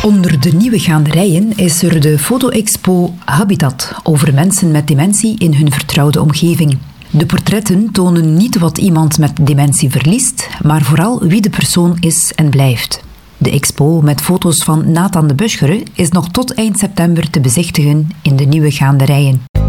Onder de nieuwe gaanderijen is er de foto-expo Habitat over mensen met dementie in hun vertrouwde omgeving. De portretten tonen niet wat iemand met dementie verliest, maar vooral wie de persoon is en blijft. De expo met foto's van Nathan de Buschere is nog tot eind september te bezichtigen in de nieuwe gaanderijen.